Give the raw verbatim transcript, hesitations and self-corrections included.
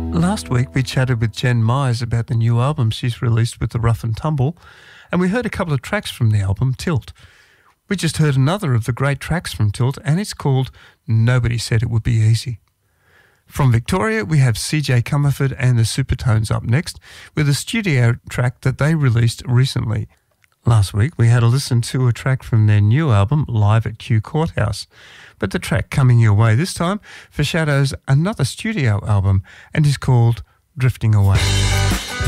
Last week we chatted with Jen Myers about the new album she's released with the Rough and Tumble, and we heard a couple of tracks from the album, Tilt. We just heard another of the great tracks from Tilt, and it's called Nobody Said It Would Be Easy. From Victoria, we have C J Comerford and the Supertones up next with a studio track that they released recently. Last week, we had a listen to a track from their new album, Live at Kew Courthouse. But the track coming your way this time foreshadows another studio album and is called Drifting Away.